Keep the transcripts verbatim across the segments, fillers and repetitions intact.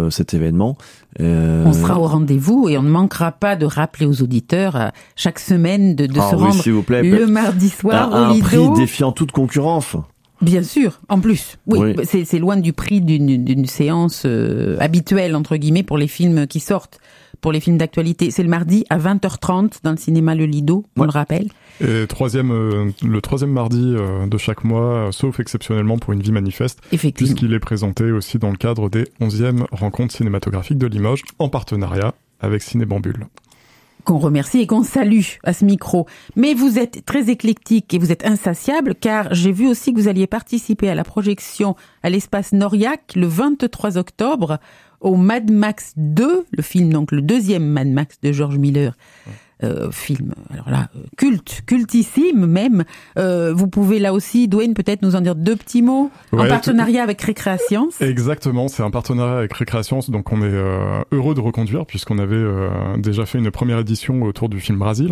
euh, cet événement. Euh... On sera au rendez-vous et on ne manquera pas de rappeler aux auditeurs euh, chaque semaine de, de ah, se oui, rendre s'il vous plaît, le mardi soir à, au Lido. Un prix défiant toute concurrence. Bien sûr, en plus. Oui, oui. C'est, c'est loin du prix d'une, d'une séance euh, habituelle, entre guillemets, pour les films qui sortent, pour les films d'actualité. C'est le mardi à vingt heures trente dans le cinéma Le Lido, on ouais. le rappelle. Et troisième, euh, le troisième mardi euh, de chaque mois, euh, sauf exceptionnellement pour Une vie manifeste, puisqu'il est présenté aussi dans le cadre des onzièmes rencontres cinématographiques de Limoges, en partenariat avec Cinébambule. Qu'on remercie et qu'on salue à ce micro. Mais vous êtes très éclectique et vous êtes insatiable, car j'ai vu aussi que vous alliez participer à la projection à l'espace Noriac le vingt-trois octobre au Mad Max deux, le film, donc le deuxième Mad Max de George Miller. Euh, film, alors là, culte, cultissime même. Euh, vous pouvez là aussi, Dwayne, peut-être nous en dire deux petits mots, ouais, en partenariat avec Récréation. Exactement, c'est un partenariat avec Récréation, donc on est euh, heureux de reconduire, puisqu'on avait euh, déjà fait une première édition autour du film Brasil.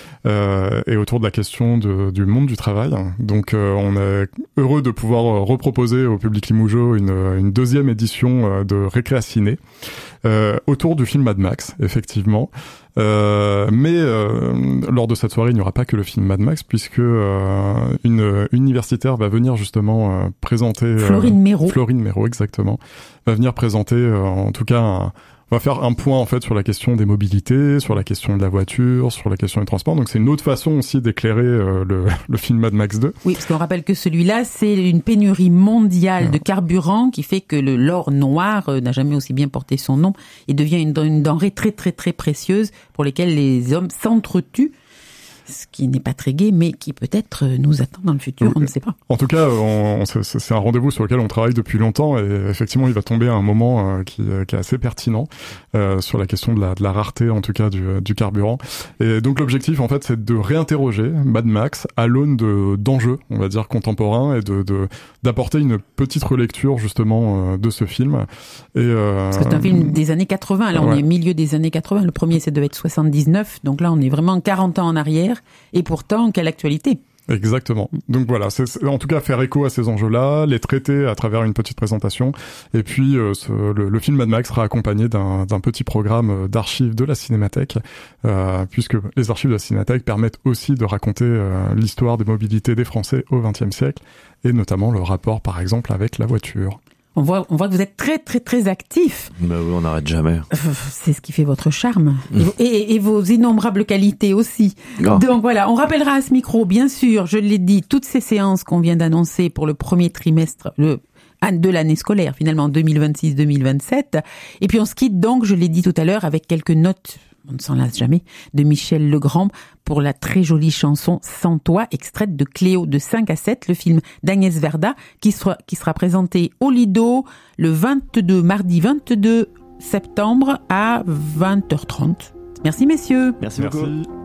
Euh, et autour de la question de, du monde du travail. Donc euh, on est heureux de pouvoir euh, reproposer au public limougeau une, une deuxième édition euh, de Récréaciné euh, autour du film Mad Max, effectivement. Euh, mais euh, lors de cette soirée, il n'y aura pas que le film Mad Max, puisque euh, une universitaire va venir justement euh, présenter... Euh, Florine Méraud. Florine Méraud, exactement. Va venir présenter, euh, en tout cas... Un, On va faire un point en fait sur la question des mobilités, sur la question de la voiture, sur la question du transport. Donc c'est une autre façon aussi d'éclairer euh, le, le film Mad Max deux. Oui, parce qu'on rappelle que celui-là, c'est une pénurie mondiale ouais. de carburant qui fait que le l'or noir euh, n'a jamais aussi bien porté son nom et devient une, une denrée très très très précieuse pour lesquelles les hommes s'entretuent. Ce qui n'est pas très gai, mais qui peut-être nous attend dans le futur, on ne sait pas. En tout cas, on, on, c'est, c'est un rendez-vous sur lequel on travaille depuis longtemps, et effectivement, il va tomber à un moment euh, qui, qui est assez pertinent euh, sur la question de la, de la rareté, en tout cas, du, du carburant. Et donc, l'objectif, en fait, c'est de réinterroger Mad Max à l'aune de, d'enjeux, on va dire, contemporains, et de, de, d'apporter une petite relecture, justement, euh, de ce film. Et, euh, Parce que c'est un film des années quatre-vingts, là, on ouais. est au milieu des années quatre-vingts. Le premier, ça devait être soixante-dix-neuf, donc là, on est vraiment quarante ans en arrière. Et pourtant, quelle actualité! Exactement. Donc voilà, c'est, c'est en tout cas faire écho à ces enjeux-là, les traiter à travers une petite présentation. Et puis euh, ce, le, le film Mad Max sera accompagné d'un, d'un petit programme d'archives de la Cinémathèque, euh, puisque les archives de la Cinémathèque permettent aussi de raconter euh, l'histoire des mobilités des Français au vingtième siècle, et notamment le rapport, par exemple, avec la voiture. On voit, on voit que vous êtes très, très, très actif. Bah oui, on n'arrête jamais. C'est ce qui fait votre charme. Mmh. Et, et, et vos innombrables qualités aussi. Oh. Donc voilà, on rappellera à ce micro, bien sûr, je l'ai dit, toutes ces séances qu'on vient d'annoncer pour le premier trimestre, le de l'année scolaire, finalement, deux mille vingt-six deux mille vingt-sept. Et puis on se quitte donc, je l'ai dit tout à l'heure, avec quelques notes, on ne s'en lasse jamais, de Michel Legrand pour la très jolie chanson Sans toi, extraite de Cléo de cinq à sept, le film d'Agnès Varda, qui sera, qui sera présenté au Lido le vingt-deux, mardi vingt-deux septembre à vingt heures trente. Merci messieurs. Merci beaucoup. Merci.